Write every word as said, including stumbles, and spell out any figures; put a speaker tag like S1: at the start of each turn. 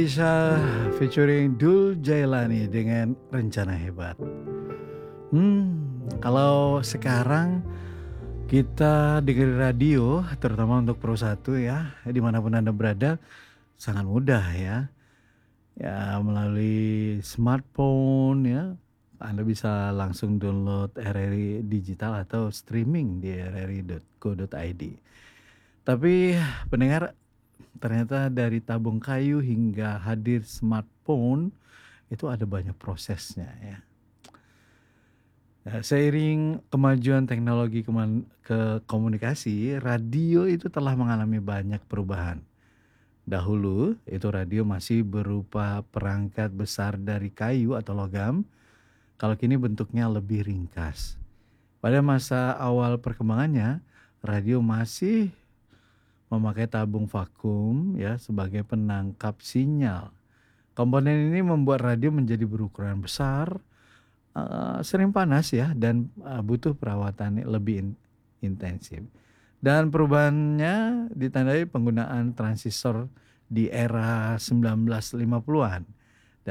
S1: Bisa featuring Dul Jailani dengan Rencana Hebat. Hmm, kalau sekarang kita dengerin radio, terutama untuk Pro satu ya, dimanapun Anda berada, sangat mudah ya. Ya melalui smartphone ya, Anda bisa langsung download R R I digital atau streaming di r r i dot co dot i d. Tapi pendengar, ternyata dari tabung kayu hingga hadir smartphone itu ada banyak prosesnya ya. Nah, seiring kemajuan teknologi keman- ke komunikasi, radio itu telah mengalami banyak perubahan. Dahulu itu radio masih berupa perangkat besar dari kayu atau logam, kalau kini bentuknya lebih ringkas. Pada masa awal perkembangannya, radio masih memakai tabung vakum ya sebagai penangkap sinyal. Komponen ini membuat radio menjadi berukuran besar, eh, sering panas ya, dan eh, butuh perawatan lebih in- intensif. Dan perubahannya ditandai penggunaan transistor di era sembilan belas lima puluhan-an.